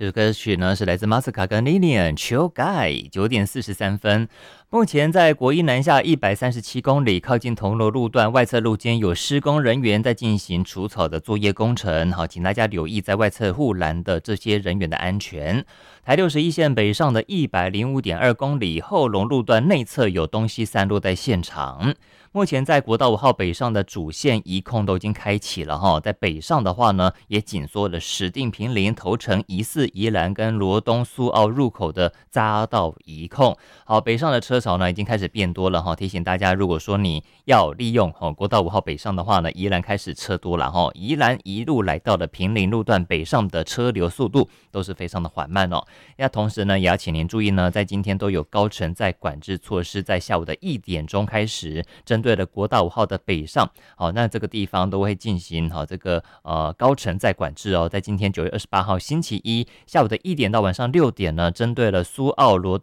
这首歌曲呢是来自马斯卡跟 Lilian Chill Guy 9点43分。目前在国一南下137公里，靠近铜锣路段外侧路肩有施工人员在进行除草的作业工程，好，请大家留意在外侧护栏的这些人员的安全。台61线北上的105.2公里，后龙路段内侧有东西散落在现场。目前在国道5号北上的主线移控都已经开启了哈，在北上的话呢，也紧缩了石碇、坪林、头城、宜四、宜兰跟罗东、苏澳入口的匝道移控。好，北上的车潮呢已经开始变多了哈，提醒大家，如果说你要利用国道5号北上的话呢，宜兰开始车多了哈，宜兰一路来到了坪林路段北上的车流速度都是非常的缓慢哦。那同时呢，也要请您注意呢，在今天都有高乘载管制措施，在下午的1点钟开始，针对了国道5号的北上，好，那这个地方都会进行好这个高乘载管制哦。在今天9月28号星期一下午的1点到晚上6点呢，针对了苏澳罗东